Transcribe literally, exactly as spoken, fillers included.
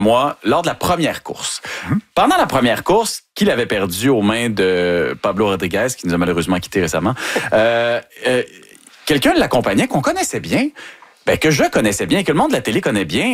moi, lors de la première course. Mmh. Pendant la première course, qu'il avait perdu aux mains de Pablo Rodriguez, qui nous a malheureusement quittés récemment, euh, euh, quelqu'un l'accompagnait qu'on connaissait bien, ben, que je connaissais bien, que le monde de la télé connaît bien,